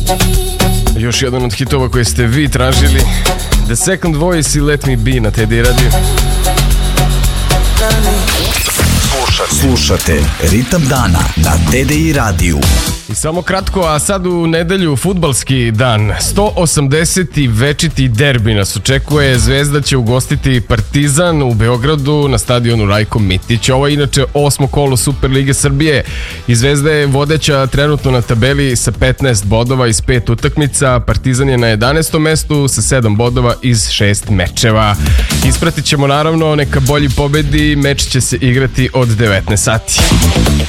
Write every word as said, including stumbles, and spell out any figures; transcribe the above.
Još jedan od hitova koje ste vi tražili, The Second Voice i Let Me Be na T D Radio. Slušate Ritam dana na T D I radiju. I samo kratko, a sad u nedelju fudbalski dan, sto osamdeseti večiti derbi nas očekuje. Zvezda će ugostiti Partizan u Beogradu na stadionu Rajko Mitić. Ovo je inače osmo kolo Super Lige Srbije i Zvezda je vodeća trenutno na tabeli sa petnaest bodova iz pet utakmica. Partizan je na jedanaestom mestu sa sedam bodova iz šest mečeva. Ispratit ćemo naravno neka bolji pobedi, meč će se igrati od devetnaest sati.